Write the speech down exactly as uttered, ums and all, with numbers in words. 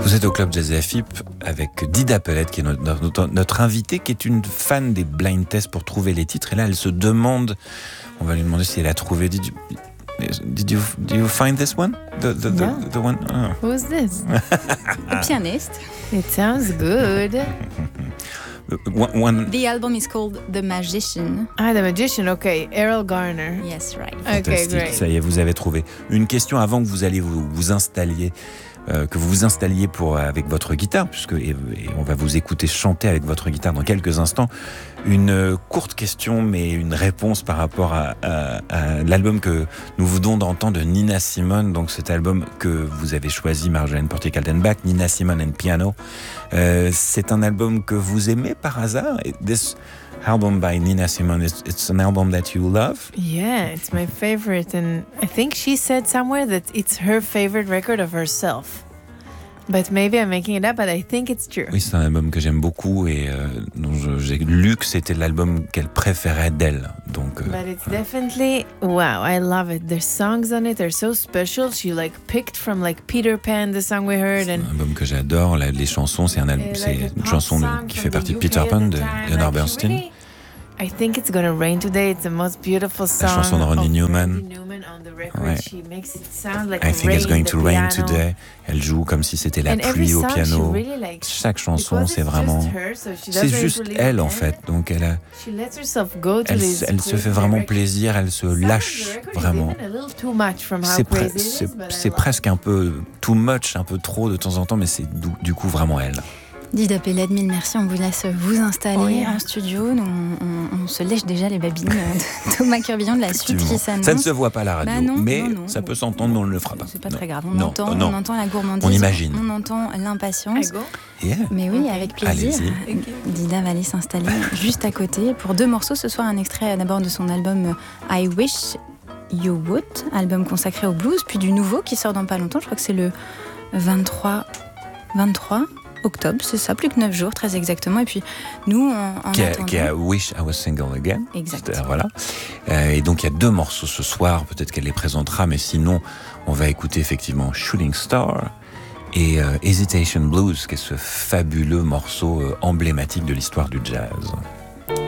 Vous êtes au Club Jazz et F I P avec Dida Pellet, qui est notre, notre, notre invitée, qui est une fan des blind tests pour trouver les titres. Et là, elle se demande, on va lui demander si elle a trouvé. Did you, did you, did you find this one? The, the, the, Yeah. the one? Oh. Who's this? A pianist. It sounds good. One, one, The album is called The Magician. Ah, The Magician, okay. Errol Garner. Yes, right. Okay, fantastique. great. Ça y est, vous avez trouvé. Une question avant que vous allez vous, vous installiez. Euh, que vous vous installiez pour, avec votre guitare, puisque et, et on va vous écouter chanter avec votre guitare dans quelques instants. Une euh, courte question, mais une réponse par rapport à, à, à l'album que nous venons d'entendre de Nina Simone, donc cet album que vous avez choisi, Marjolaine Portier-Kaltenbach, Nina Simone and Piano. Euh, c'est un album que vous aimez par hasard? This album by Nina Simone, it's, it's an album that you love? Yeah, it's my favorite, and I think she said somewhere that it's her favorite record of herself. But maybe I'm making it up, but I think it's true. Oui, c'est un album que j'aime beaucoup et euh, dont je, j'ai lu que c'était l'album qu'elle préférait d'elle. Donc, euh, But it's definitely, wow, I love it. The songs on it are so special. She like picked from like Peter Pan, the song we heard, c'est and un album que j'adore. La- les chansons, c'est, un album, uh, c'est like a une pop chanson de- song qui from fait the partie de U K Peter at Pan the de time. Leonard Like, Bernstein. really, I think it's gonna rain today. It's the most beautiful song. La chanson de Ronnie of Newman. Ronnie Newman on the record. Ouais. She makes it sound like I a think it's rain, going the to rain piano. today. Elle joue comme si c'était la And every pluie au song piano. she really likes. Chaque chanson, Because c'est it's vraiment... just her, so she C'est doesn't juste really elle, en intend fait. it. Donc, elle, a, She lets herself go to elle, this elle se crazy fait vraiment direction. plaisir. Elle se Some of the lâche record is vraiment. even a little too much from how C'est, pre- crazy it is, c'est, but I c'est love presque un peu too much, un peu trop de temps en temps, mais c'est du, du coup vraiment elle. Dida Pellet, mille merci. On vous laisse vous installer Oh, yeah. en studio. Nous, on, on- on se lèche déjà les babines de Thomas Curbillon de la suite qui Effectivement. s'annonce. Ça ne se voit pas à la radio, Bah non, mais non, non. ça peut s'entendre, mais on ne le fera pas. C'est pas Non. très grave. On, Non, entend, oh non. on entend la gourmandise. On imagine. On entend l'impatience. I go? Yeah. Mais oui, avec plaisir. Allez-y. Dida va aller s'installer juste à côté pour deux morceaux. Ce soir, un extrait d'abord de son album I Wish You Would, album consacré au blues, puis du nouveau qui sort dans pas longtemps. Je crois que c'est le vingt-trois, vingt-trois octobre, c'est ça, plus que neuf jours, très exactement. Et puis nous, en, en Qui a, attendant... qui a Wish I Was Single Again. Exact. C'est- Voilà. Euh, et donc il y a deux morceaux ce soir, peut-être qu'elle les présentera, mais sinon on va écouter effectivement Shooting Star et euh, Hesitation Blues, qui est ce fabuleux morceau euh, emblématique de l'histoire du jazz.